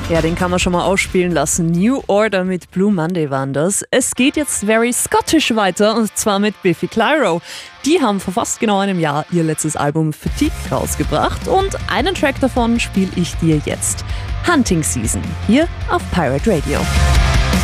Ja, den kann man schon mal ausspielen lassen. New Order mit Blue Monday waren das. Es geht jetzt very Scottish weiter, und zwar mit Biffy Clyro. Die haben vor fast genau einem Jahr ihr letztes Album Fatigue rausgebracht und einen Track davon spiele ich dir jetzt. Hunting Season, hier auf Pirate Radio.